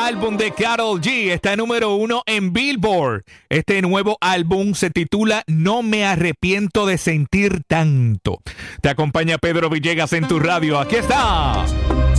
álbum de Karol G. Está número 1 en Billboard. Este nuevo álbum se titula No me arrepiento de sentir tanto. Te acompaña Pedro Villegas en tu radio. Aquí está.